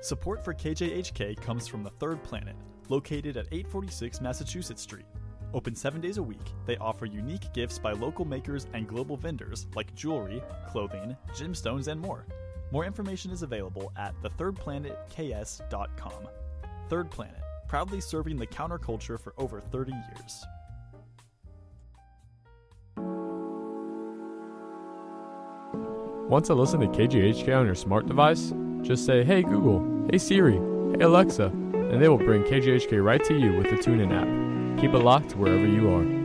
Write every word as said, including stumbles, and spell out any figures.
Support for K J H K comes from The Third Planet, located at eight forty-six Massachusetts Street. Open seven days a week, they offer unique gifts by local makers and global vendors like jewelry, clothing, gemstones, and more. More information is available at the third planet k s dot com. Third Planet, proudly serving the counterculture for over thirty years. Want to listen to K J H K on your smart device? Just say, "Hey Google, hey Siri, hey Alexa," and they will bring K J H K right to you with the TuneIn app. Keep it locked wherever you are.